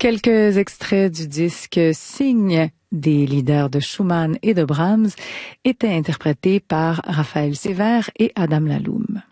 Quelques extraits du disque Signe des leaders de Schumann et de Brahms étaient interprétés par Raphaël Sévère et Adam Laloum.